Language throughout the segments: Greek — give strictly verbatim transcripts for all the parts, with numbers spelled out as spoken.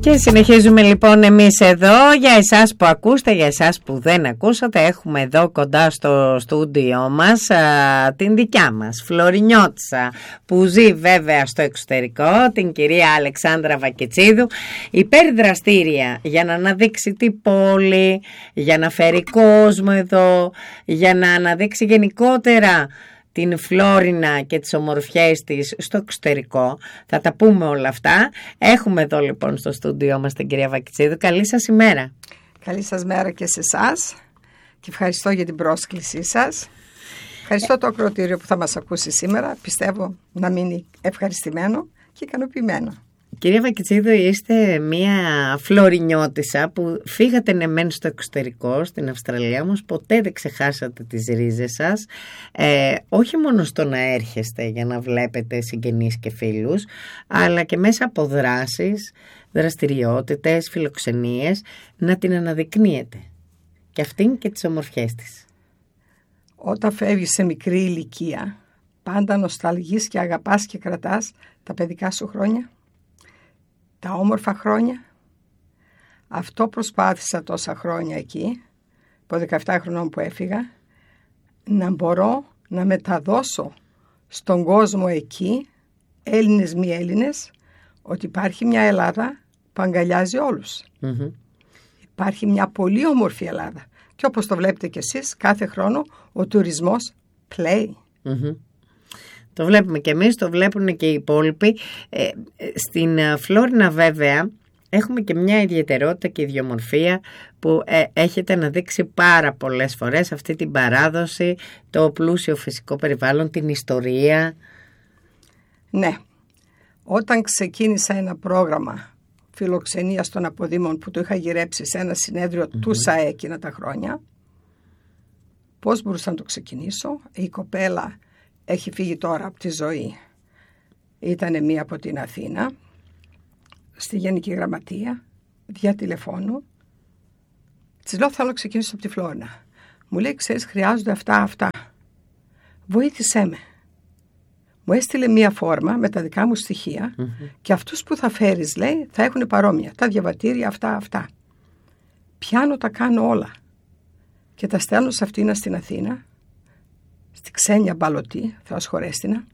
Και συνεχίζουμε λοιπόν εμείς εδώ. Για εσάς που ακούστε, για εσάς που δεν ακούσατε, έχουμε εδώ κοντά στο στούντιό μας α, την δικιά μας Φλωρινιώτισσα, που ζει βέβαια στο εξωτερικό, την κυρία Αλεξάνδρα Βακιτσίδου, υπερδραστήρια για να αναδείξει την πόλη, για να φέρει κόσμο εδώ, για να αναδείξει γενικότερα την Φλόρινα και τις ομορφιές της στο εξωτερικό. Θα τα πούμε όλα αυτά. Έχουμε εδώ λοιπόν στο στούντιό μας την κυρία Βακιτσίδου. Καλή σας ημέρα. Καλή σας μέρα και σε εσάς και ευχαριστώ για την πρόσκλησή σας. Ευχαριστώ το ακροατήριο που θα μας ακούσει σήμερα. Πιστεύω να μείνει ευχαριστημένο και ικανοποιημένο. Κυρία Βακιτσίδου, είστε μια Φλωρινιώτισσα που φύγατε ναι μεν στο εξωτερικό, στην Αυστραλία, όμως ποτέ δεν ξεχάσατε τις ρίζες σας, ε, όχι μόνο στο να έρχεστε για να βλέπετε συγγενείς και φίλους, αλλά και μέσα από δράσεις, δραστηριότητες, φιλοξενίες, να την αναδεικνύετε και αυτήν και τις ομορφιές της. Όταν φεύγεις σε μικρή ηλικία, πάντα νοσταλγείς και αγαπάς και κρατάς τα παιδικά σου χρόνια, τα όμορφα χρόνια. Αυτό προσπάθησα τόσα χρόνια εκεί, από δεκαεπτά χρονών που έφυγα, να μπορώ να μεταδώσω στον κόσμο εκεί, Έλληνες μη Έλληνες, ότι υπάρχει μια Ελλάδα που αγκαλιάζει όλους. Mm-hmm. Υπάρχει μια πολύ όμορφη Ελλάδα. Και όπως το βλέπετε κι εσείς, κάθε χρόνο ο τουρισμός πλέει. Mm-hmm. Το βλέπουμε και εμείς, το βλέπουν και οι υπόλοιποι. Ε, στην Φλόρινα βέβαια έχουμε και μια ιδιαιτερότητα και ιδιομορφία που ε, έχετε αναδείξει πάρα πολλές φορές, αυτή την παράδοση, το πλούσιο φυσικό περιβάλλον, την ιστορία. Ναι, όταν ξεκίνησα ένα πρόγραμμα φιλοξενίας των αποδήμων που το είχα γυρέψει σε ένα συνέδριο mm-hmm. του ΣΑΕ εκείνα τα χρόνια, πώς μπορούσα να το ξεκινήσω? Η κοπέλα έχει φύγει τώρα από τη ζωή. Ήτανε μία από την Αθήνα, στη Γενική Γραμματεία, δια τηλεφώνου. Της λέω, θέλω να ξεκινήσω από τη Φλόρινα. Μου λέει, ξέρεις, χρειάζονται αυτά, αυτά. Βοήθησέ με. Μου έστειλε μία φόρμα με τα δικά μου στοιχεία mm-hmm. και αυτούς που θα φέρεις, λέει, θα έχουν παρόμοια. Τα διαβατήρια, αυτά, αυτά. Πιάνω, τα κάνω όλα. Και τα στέλνω σε αυτήν στην Αθήνα, στη Ξένια Μπαλωτή, Θεός χωρέστηνα.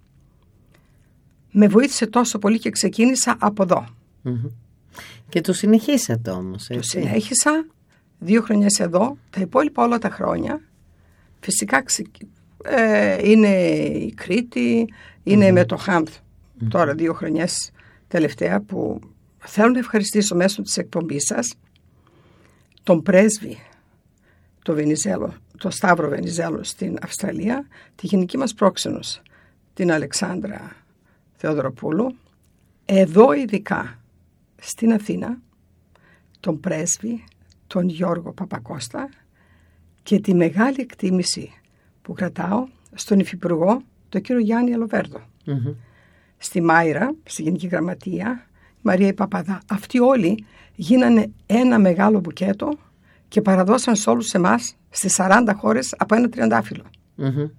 Με βοήθησε τόσο πολύ και ξεκίνησα από εδώ. Mm-hmm. Και το συνεχίσατε όμως, έτσι? Το συνέχισα δύο χρονιές εδώ, τα υπόλοιπα όλα τα χρόνια. Φυσικά ξε... ε, είναι η Κρήτη, είναι mm-hmm. με το Χάμφ, mm-hmm. τώρα δύο χρονιές τελευταία, που θέλω να ευχαριστήσω μέσω της εκπομπής σας τον πρέσβη, το Βενιζέλο, το Σταύρο Βενιζέλο στην Αυστραλία, τη γενική μας πρόξενος, την Αλεξάνδρα Θεοδωροπούλου, εδώ ειδικά στην Αθήνα, τον πρέσβη, τον Γιώργο Παπακώστα, και τη μεγάλη εκτίμηση που κρατάω στον υφυπουργό, τον κύριο Γιάννη Αλοβέρδο. Mm-hmm. Στη Μάιρα, στη Γενική Γραμματεία, Μαρία Παπαδά. Αυτοί όλοι γίνανε ένα μεγάλο μπουκέτο και παραδώσαν σε όλους εμάς στις σαράντα χώρες από ένα τριαντάφυλλο. Mm-hmm.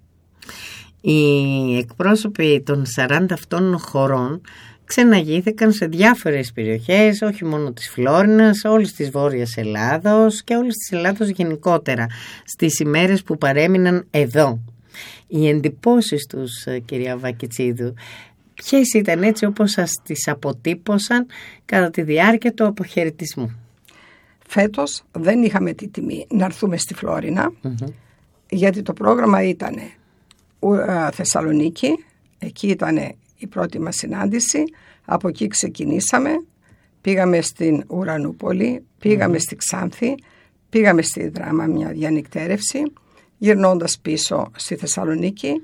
Οι εκπρόσωποι των σαράντα αυτών χωρών ξεναγήθηκαν σε διάφορες περιοχές, όχι μόνο της Φλόρινας, όλης της Βόρειας Ελλάδος και όλης της Ελλάδος γενικότερα, στις ημέρες που παρέμειναν εδώ. Οι εντυπώσεις τους, κυρία Βακιτσίδου, ποιες ήταν, έτσι όπως σας τις αποτύπωσαν κατά τη διάρκεια του αποχαιρετισμού? Φέτος δεν είχαμε τη τιμή να έρθουμε στη Φλόρινα, mm-hmm. γιατί το πρόγραμμα ήταν Θεσσαλονίκη, εκεί ήταν η πρώτη μας συνάντηση, από εκεί ξεκινήσαμε, πήγαμε στην Ουρανούπολη, πήγαμε mm-hmm. στη Ξάνθη, πήγαμε στη Δράμα μια διανυκτέρευση, γυρνώντας πίσω στη Θεσσαλονίκη.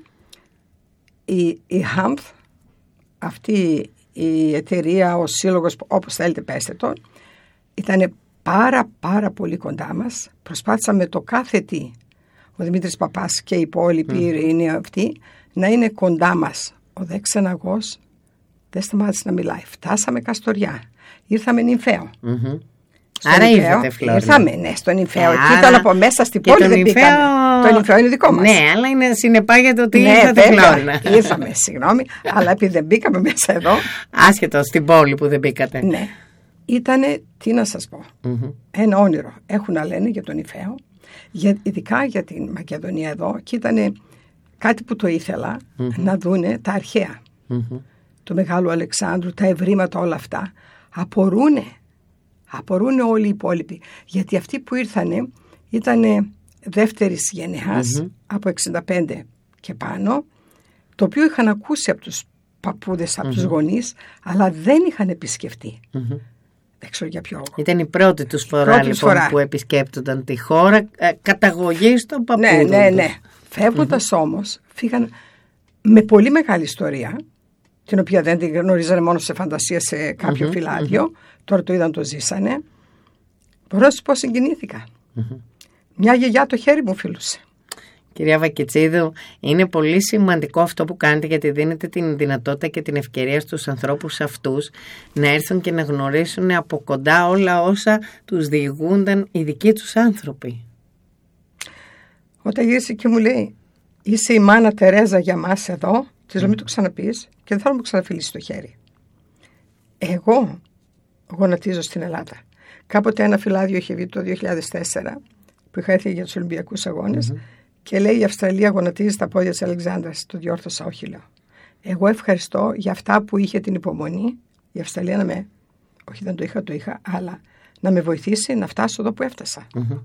Η, η Χάμφ, αυτή η εταιρεία, ο σύλλογος, όπως θέλετε πέστε το, ήταν πάρα πάρα πολύ κοντά μας. Προσπάθησα με το κάθε τι, ο Δημήτρης Παπάς και οι υπόλοιποι mm. είναι αυτοί, να είναι κοντά μας. Ο δε ξεναγός δεν σταμάτησε να μιλάει. Φτάσαμε Καστοριά, ήρθαμε Νυμφαίο. Mm-hmm. Άρα Νυμφαίο, ήρθατε Φλόρινα? Ήρθαμε, ναι, στο Νυμφαίο. Εκεί ήταν από μέσα στην πόλη, δεν Νυμφαίο... πήγαμε. Το Νυμφαίο είναι δικό μας. Ναι, αλλά είναι συνεπάγεται ότι ναι, ήρθατε Φλόρινα. Ήρθαμε, συγγνώμη, αλλά επειδή δεν μπήκαμε μέσα εδώ. Άσχετο στην πόλη που δεν μπήκατε. Ναι. ήτανε, τι να σας πω, Mm-hmm. ένα όνειρο. Έχουν να λένε για τον Ιφαίο, για, ειδικά για την Μακεδονία εδώ, και ήτανε κάτι που το ήθελα mm-hmm. να δούνε τα αρχαία. Mm-hmm. Του Μεγάλου Αλεξάνδρου, τα ευρήματα, όλα αυτά. Απορούνε. Απορούνε όλοι οι υπόλοιποι. Γιατί αυτοί που ήρθανε ήτανε δεύτερης γενεάς, mm-hmm. από εξήντα πέντε και πάνω, το οποίο είχαν ακούσει από τους παππούδες, από mm-hmm. τους γονείς, αλλά δεν είχαν επισκεφτεί. Mm-hmm. Δεν ξέρω για ποιο λόγο. Ήταν η πρώτη τους φορά, πρώτη λοιπόν, φορά. που επισκέπτονταν τη χώρα, ε, καταγωγής των παππούδων. Ναι, ναι, ναι. Φεύγοντας mm-hmm. όμως, φύγαν με πολύ μεγάλη ιστορία, την οποία δεν την γνωρίζανε μόνο σε φαντασία, σε κάποιο mm-hmm. φυλάδιο. Mm-hmm. Τώρα το είδαν, το ζήσανε. Μπορώ να σου πω, συγκινήθηκα. Mm-hmm. Μια γιαγιά το χέρι μου φίλουσε. Κυρία Βακητσίδου, είναι πολύ σημαντικό αυτό που κάνετε, γιατί δίνετε την δυνατότητα και την ευκαιρία στους ανθρώπους αυτούς να έρθουν και να γνωρίσουν από κοντά όλα όσα τους διηγούνταν οι δικοί τους άνθρωποι. Όταν γύρισε και μου λέει, είσαι η μάνα Τερέζα για μας εδώ, της λέω, μην το ξαναπείς και δεν θέλω να μου ξαναφιλήσεις το χέρι. Εγώ γονατίζω στην Ελλάδα. Κάποτε ένα φυλάδιο είχε βγει το δύο χιλιάδες τέσσερα που είχα έρθει για τους Ολυμπιακούς Αγώνες mm-hmm. και λέει, η Αυστραλία γονατίζει στα πόδια της Αλεξάνδρας. Το διόρθωσα, όχι λέω. Εγώ ευχαριστώ για αυτά που είχε την υπομονή η Αυστραλία να με, όχι δεν το είχα, το είχα, αλλά να με βοηθήσει να φτάσω εδώ που έφτασα. Mm-hmm.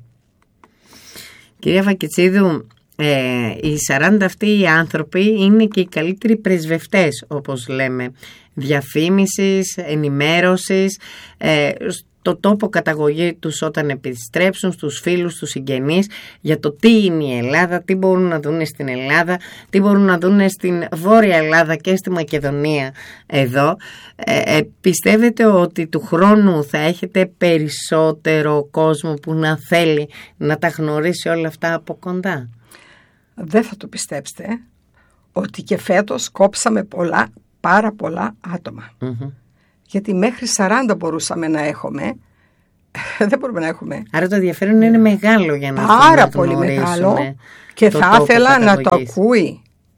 Κυρία Βακητσίδου, ε, οι σαράντα αυτοί οι άνθρωποι είναι και οι καλύτεροι πρεσβευτές, όπως λέμε, διαφήμισης, ενημέρωσης, ε, το τόπο καταγωγή τους όταν επιστρέψουν, στους φίλους, στους συγγενείς, για το τι είναι η Ελλάδα, τι μπορούν να δουν στην Ελλάδα, τι μπορούν να δουν στην Βόρεια Ελλάδα και στη Μακεδονία εδώ. Ε, ε, πιστεύετε ότι του χρόνου θα έχετε περισσότερο κόσμο που να θέλει να τα γνωρίσει όλα αυτά από κοντά? Δεν θα το πιστέψετε ότι και φέτος κόψαμε πολλά, πάρα πολλά άτομα. Mm-hmm. Γιατί μέχρι σαράντα μπορούσαμε να έχουμε. Δεν μπορούμε να έχουμε. Άρα το ενδιαφέρον είναι μεγάλο για να πάρα πολύ μεγάλο, και θα ήθελα να το ακούει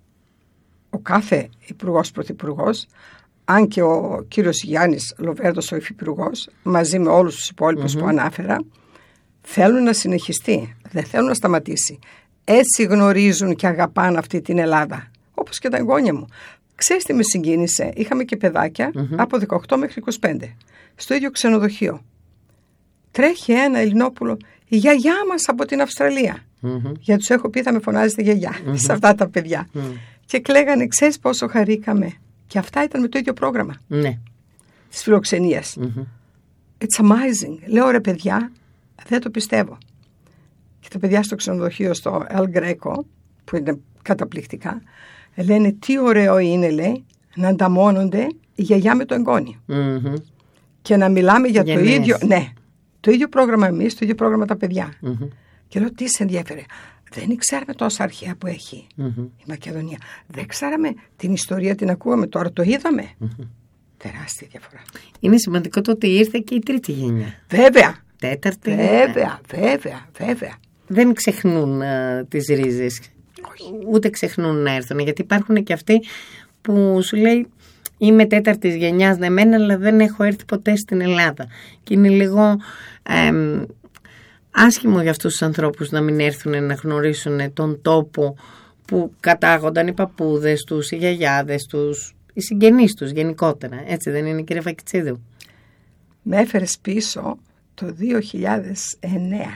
ο κάθε υπουργός, πρωθυπουργός, αν και ο κύριος Γιάννης Λοβέρδος, ο υφυπουργός, μαζί με όλους τους υπόλοιπους mm-hmm. που ανάφερα, θέλουν να συνεχιστεί, δεν θέλουν να σταματήσει. Έτσι γνωρίζουν και αγαπάνε αυτή την Ελλάδα, όπως και τα εγγόνια μου. Ξέρεις τι με συγκίνησε? Είχαμε και παιδάκια mm-hmm. από δεκαοκτώ μέχρι είκοσι πέντε στο ίδιο ξενοδοχείο. Τρέχει ένα Ελληνόπουλο, η γιαγιά μας από την Αυστραλία. Mm-hmm. Γιατί τους έχω πει, θα με φωνάζετε γιαγιά mm-hmm. σε αυτά τα παιδιά. Mm-hmm. Και κλαίγανε, ξέρεις πόσο χαρήκαμε. Και αυτά ήταν με το ίδιο πρόγραμμα mm-hmm. της φιλοξενίας. Mm-hmm. It's amazing. Λέω, ρε παιδιά, δεν το πιστεύω. Και τα παιδιά στο ξενοδοχείο, στο El Greco, που είναι καταπληκτικά, λένε, τι ωραίο είναι, λέει, να ανταμώνονται η γιαγιά με το εγγόνι. Mm-hmm. Και να μιλάμε για Γενές. το ίδιο, ναι, το ίδιο πρόγραμμα εμείς, το ίδιο πρόγραμμα τα παιδιά. Mm-hmm. Και λέω, τι σε ενδιαφέρει? Δεν ήξεραμε τόσα αρχαία που έχει mm-hmm. η Μακεδονία. Δεν ξέραμε την ιστορία, την ακούγαμε, τώρα το είδαμε. Mm-hmm. Τεράστια διαφορά. Είναι σημαντικό το ότι ήρθε και η τρίτη γενιά. Βέβαια. Τέταρτη. Βέβαια, βέβαια, βέβαια. Δεν ξεχνούν uh, τις ρίζες. Όχι. Ούτε ξεχνούν να έρθουν, γιατί υπάρχουν και αυτοί που σου λέει, είμαι τέταρτης γενιάς ναι μεν, αλλά δεν έχω έρθει ποτέ στην Ελλάδα. Και είναι λίγο ε, άσχημο για αυτούς τους ανθρώπους να μην έρθουν να γνωρίσουν τον τόπο που κατάγονταν οι παππούδες τους, οι γιαγιάδες τους, οι συγγενείς τους γενικότερα. Έτσι δεν είναι, κύριε Βακητσίδου? Με έφερες πίσω το δύο χιλιάδες εννέα.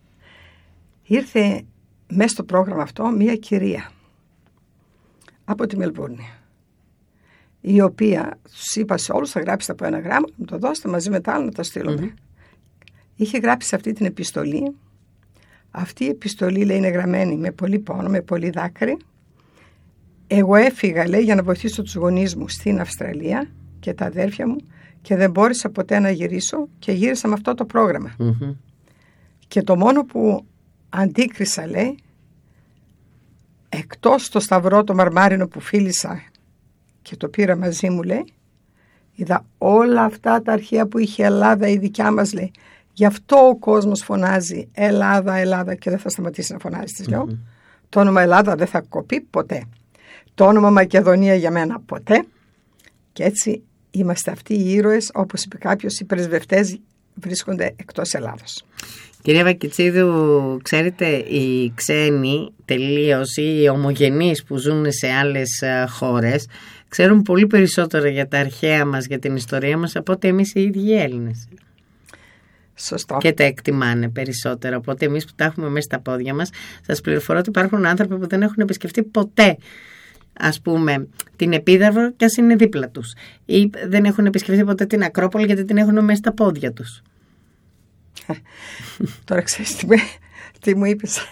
Ήρθε μέσα στο πρόγραμμα αυτό μία κυρία από τη Μελβούρνη, η οποία τους είπα σε όλους, θα γράψετε από ένα γράμμα, μου το δώσετε μαζί με τα άλλα να τα στείλουμε. Mm-hmm. Είχε γράψει αυτή την επιστολή. Αυτή η επιστολή, λέει, είναι γραμμένη με πολύ πόνο, με πολύ δάκρυ. Εγώ έφυγα, λέει, για να βοηθήσω τους γονείς μου στην Αυστραλία και τα αδέρφια μου, και δεν μπόρεσα ποτέ να γυρίσω, και γύρισα με αυτό το πρόγραμμα. Mm-hmm. Και το μόνο που αντίκρισα, λέει, εκτός το σταυρό το μαρμάρινο που φίλησα και το πήρα μαζί μου, λέει, είδα όλα αυτά τα αρχαία που είχε η Ελλάδα, η δικιά μας, λέει. Γι' αυτό ο κόσμος φωνάζει Ελλάδα, Ελλάδα, και δεν θα σταματήσει να φωνάζει, της λέω. Mm-hmm. Το όνομα Ελλάδα δεν θα κοπεί ποτέ. Το όνομα Μακεδονία για μένα ποτέ. Και έτσι είμαστε αυτοί οι ήρωες, όπως είπε κάποιος, οι πρεσβευτές βρίσκονται εκτός Ελλάδος. Κυρία Βακιτσίδου, ξέρετε, οι ξένοι τελείως ή οι ομογενείς που ζουν σε άλλες χώρες ξέρουν πολύ περισσότερο για τα αρχαία μας, για την ιστορία μας, από ότι εμείς οι ίδιοι οι Έλληνες. Σωστό. Και τα εκτιμάνε περισσότερο. Οπότε εμείς που τα έχουμε μέσα στα πόδια μας, σας πληροφορώ ότι υπάρχουν άνθρωποι που δεν έχουν επισκεφτεί ποτέ, ας πούμε, την Επίδαυρο κι ας είναι δίπλα τους, ή δεν έχουν επισκεφτεί ποτέ την Ακρόπολη γιατί την έχουν μέσα στα πόδια τους. Τώρα ξέρεις τι, με, τι μου είπες.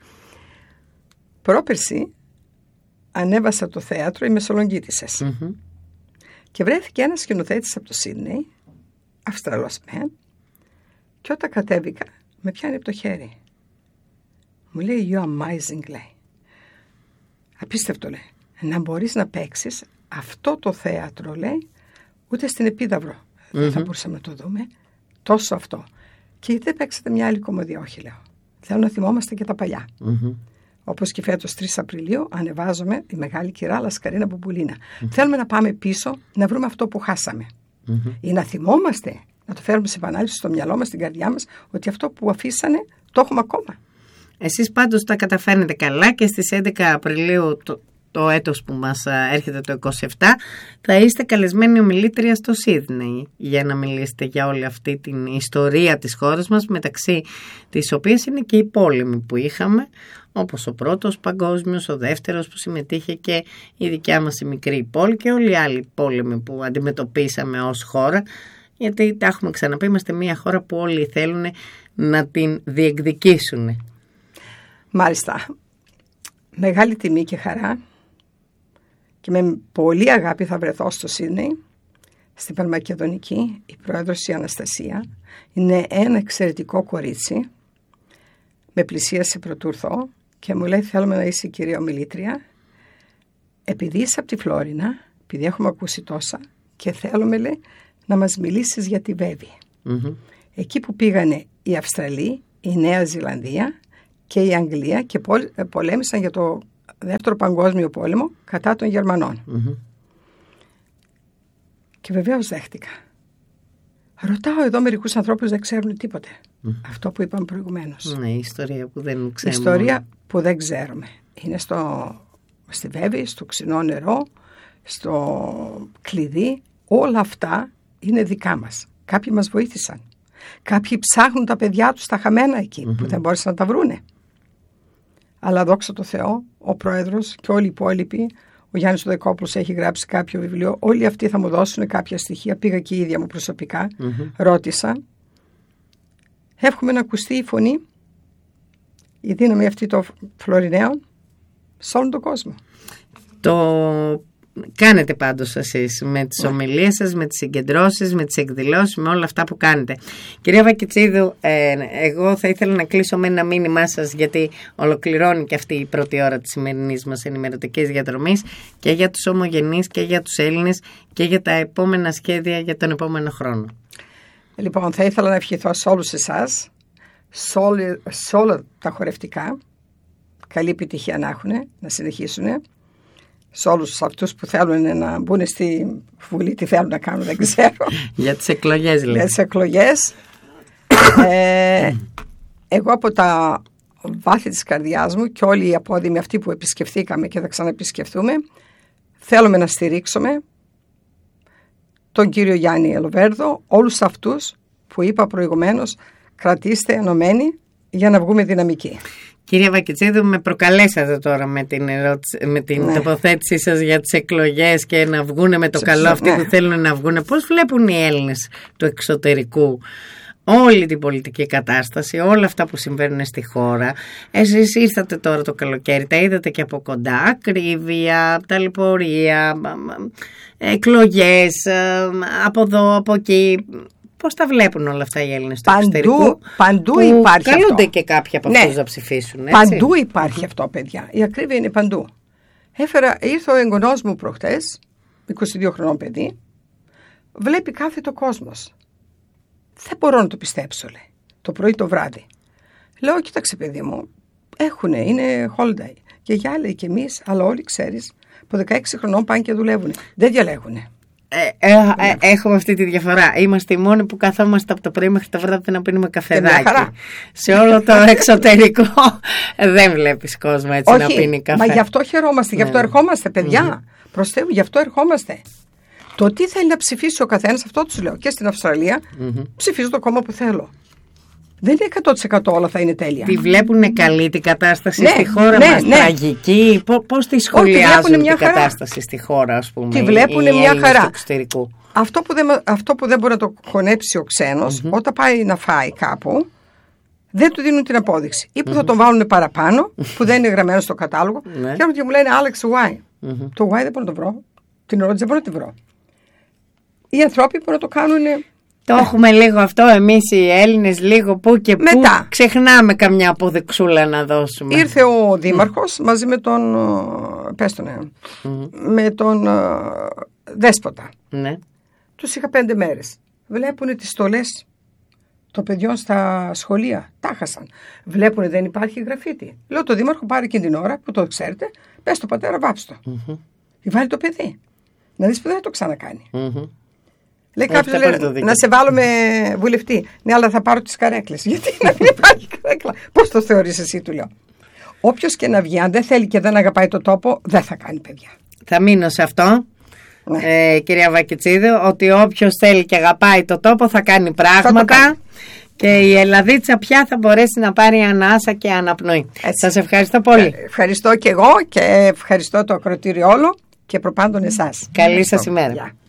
Πρόπερση ανέβασα το θέατρο οι Μεσολογγίτισσες mm-hmm. και βρέθηκε ένας σκηνοθέτης από το Σίδνεϊ, Αυστραλός μεν, και όταν κατέβηκα με πιάνει από το χέρι. Μου λέει "You are amazing", λέει. Απίστευτο, λέει. Να μπορείς να παίξεις αυτό το θέατρο, λέει, ούτε στην Επίδαυρο mm-hmm. δεν θα μπορούσαμε να το δούμε. Τόσο αυτό. Και γιατί δεν παίξετε μια άλλη κομμωδία? Όχι, λέω. Θέλω να θυμόμαστε και τα παλιά. Mm-hmm. Όπως και φέτος τρεις Απριλίου ανεβάζουμε τη Μεγάλη Κυρά Λασκαρίνα Μπουμπουλίνα. Mm-hmm. Θέλουμε να πάμε πίσω να βρούμε αυτό που χάσαμε. Mm-hmm. Ή να θυμόμαστε, να το φέρουμε σε επανάληψη στο μυαλό μας, στην καρδιά μας, ότι αυτό που αφήσανε το έχουμε ακόμα. Εσείς πάντως τα καταφέρνετε καλά και στις έντεκα Απριλίου το, το έτος που μας έρχεται το είκοσι επτά θα είστε καλεσμένοι ομιλήτρια στο Σίδνεϊ για να μιλήσετε για όλη αυτή την ιστορία της χώρας μας, μεταξύ της οποίας είναι και οι πόλεμοι που είχαμε, όπως ο πρώτος παγκόσμιος, ο δεύτερος που συμμετείχε και η δικιά μας η μικρή πόλη και όλοι οι άλλοι πόλεμοι που αντιμετωπίσαμε ως χώρα, γιατί τα έχουμε ξαναπεί, είμαστε μια χώρα που όλοι θέλουν να την διεκδικήσουν. Μάλιστα, μεγάλη τιμή και χαρά και με πολύ αγάπη θα βρεθώ στο Σίδνεϊ, στην Πανμακεδονική. Η πρόεδρος η Αναστασία είναι ένα εξαιρετικό κορίτσι, με πλησίασε πρωτού ήρθω και μου λέει θέλουμε να είσαι η κυρία ομιλήτρια, επειδή είσαι από τη Φλόρινα, επειδή έχουμε ακούσει τόσα και θέλουμε, λέει, να μας μιλήσεις για τη Βέβη. Mm-hmm. Εκεί που πήγανε οι Αυστραλοί, η Νέα Ζηλανδία και η Αγγλία και πολέμησαν για το Δεύτερο Παγκόσμιο Πόλεμο κατά των Γερμανών. Mm-hmm. Και βεβαίως δέχτηκα. Ρωτάω εδώ μερικούς ανθρώπους δεν ξέρουν τίποτε. Mm-hmm. Αυτό που είπαμε προηγουμένως. Ναι, η ιστορία που δεν ξέρουμε. Η ιστορία που δεν ξέρουμε. Είναι στο, στη Βέβη, στο ξινό νερό, στο κλειδί. Όλα αυτά είναι δικά μας. Κάποιοι μας βοήθησαν. Κάποιοι ψάχνουν τα παιδιά τους τα χαμένα εκεί mm-hmm. που δεν μπόρεσαν να τα βρούνε. Αλλά δόξα τω Θεώ, ο πρόεδρος και όλοι οι υπόλοιποι, ο Γιάννης ο Δεκόπουλος έχει γράψει κάποιο βιβλίο, όλοι αυτοί θα μου δώσουν κάποια στοιχεία. Πήγα και η ίδια μου προσωπικά, mm-hmm. ρώτησα. Εύχομαι να ακουστεί η φωνή, η δύναμη αυτή των Φλωριναίων σε όλον τον κόσμο. Το κάνετε πάντως εσείς με τις ομιλίες σας, με τις συγκεντρώσεις, με τις εκδηλώσεις, με όλα αυτά που κάνετε. Κυρία Βακιτσίδου, ε, εγώ θα ήθελα να κλείσω με ένα μήνυμά σας, γιατί ολοκληρώνει και αυτή η πρώτη ώρα της σημερινής μας ενημερωτικής διαδρομής, και για τους ομογενείς και για τους Έλληνες και για τα επόμενα σχέδια για τον επόμενο χρόνο. Λοιπόν, θα ήθελα να ευχηθώ σε όλους εσάς, σε, όλη, σε όλα τα χορευτικά, καλή επιτυχία να έχουν, να συνεχίσουν. Σε όλους αυτούς που θέλουν να μπουν στη Βουλή, τι θέλουν να κάνουν, δεν ξέρω. Για τις εκλογές, λέει. Για τις εκλογές. ε, εγώ από τα βάθη της καρδιάς μου και όλοι οι απόδημοι αυτοί που επισκεφθήκαμε και θα ξαναεπισκεφθούμε, θέλουμε να στηρίξουμε τον κύριο Γιάννη Ελοβέρδο, όλους αυτούς που είπα προηγουμένως, κρατήστε ενωμένοι για να βγούμε δυναμικοί. Κυρία Βακιτσίδου, με προκαλέσατε τώρα με την, ερώτηση, με την ναι. τοποθέτησή σας για τις εκλογές και να βγούνε με το Σωστό, καλό αυτοί ναι. που θέλουν να βγούνε. Πώς βλέπουν οι Έλληνες του εξωτερικού όλη την πολιτική κατάσταση, όλα αυτά που συμβαίνουν στη χώρα? Εσείς ήρθατε τώρα το καλοκαίρι, τα είδατε και από κοντά, ακρίβεια, ταλαιπωρία, εκλογές, από εδώ, από εκεί. Πώς τα βλέπουν όλα αυτά οι Έλληνες του εξωτερικού? Παντού υπάρχει καλούνται αυτό. Και κάποιοι από ναι. αυτούς να ψηφίσουν. Έτσι. Παντού υπάρχει mm-hmm. αυτό, παιδιά. Η ακρίβεια είναι παντού. Έφερα, ήρθε ο εγγονός μου προχτές, είκοσι δύο χρονών παιδί, βλέπει κάθετο κόσμος. Δεν μπορώ να το πιστέψω, λέει. Το πρωί το βράδυ. Λέω, κοίταξε παιδί μου, έχουνε, είναι holiday. Και για λέει και εμείς, αλλά όλοι ξέρεις, από δεκαέξι χρονών πάνε και δουλεύουν. Δεν διαλέγουνε. Ε, ε, ε, έχουμε αυτή τη διαφορά. Είμαστε οι μόνοι που καθόμαστε από το πρωί μέχρι το βράδυ να πίνουμε καφεδάκι. Σε όλο το εξωτερικό δεν βλέπεις κόσμο έτσι. Όχι, να πίνει καφέ. Μα γι' αυτό χαιρόμαστε, γι' αυτό ναι. ερχόμαστε, παιδιά. Mm-hmm. Προς Θεού, γι' αυτό ερχόμαστε. Το τι θέλει να ψηφίσει ο καθένας, αυτό τους λέω. Και στην Αυστραλία mm-hmm. ψηφίζω το κόμμα που θέλω. Δεν είναι εκατό τοις εκατό όλα θα είναι τέλεια. Τη βλέπουν καλή την κατάσταση ναι, στη χώρα ναι, μας, ναι. τραγική. Πώς τη σχολιάζουν την χαρά. Κατάσταση στη χώρα, ας πούμε. Τη βλέπουν μια χαρά. Αυτό που, δεν, αυτό που δεν μπορεί να το χωνέψει ο ξένος, mm-hmm. όταν πάει να φάει κάπου, δεν του δίνουν την απόδειξη. Ή που mm-hmm. θα τον βάλουν παραπάνω, που δεν είναι γραμμένο στο κατάλογο. Και έρχονται και μου λένε Alex, why. Mm-hmm. Το why δεν μπορώ να το βρω. Την ερώτηση δεν μπορώ να τη βρω. Οι άνθρωποι που να το κάνουν. Το έχουμε λίγο αυτό εμείς οι Έλληνες, λίγο που και που μετά ξεχνάμε καμιά αποδειξούλα να δώσουμε. Ήρθε ο δήμαρχος mm. μαζί με τον, πες τον, mm. με τον uh, δέσποτα. Ναι. Τους είχα πέντε μέρες. Βλέπουν τις στολές των παιδιών στα σχολεία. Τα χάσαν. Βλέπουν δεν υπάρχει γραφίτι. Λέω το δήμαρχο πάρει και την ώρα που το ξέρετε, πες το πατέρα βάψτο. Mm-hmm. Βάλει το παιδί. Να δεις που δεν θα το ξανακάνει. Mm-hmm. Λέει κάποιος λέει, να σε βάλω με βουλευτή. Ναι, αλλά θα πάρω τις καρέκλες. Γιατί να μην υπάρχει καρέκλα. Πώς το θεωρείς εσύ, του λέω. Όποιος και να βγει, αν δεν θέλει και δεν αγαπάει το τόπο, δεν θα κάνει παιδιά. Θα μείνω σε αυτό, ναι. ε, κυρία Βακιτσίδου, ότι όποιος θέλει και αγαπάει το τόπο θα κάνει πράγματα. Θα και η Ελλαδίτσα πια θα μπορέσει να πάρει ανάσα και αναπνοή. Έτσι. Σας ευχαριστώ πολύ. Ε, ευχαριστώ και εγώ και ευχαριστώ το ακροατήριο όλο και προπάντων εσάς. Καλή σας ημέρα.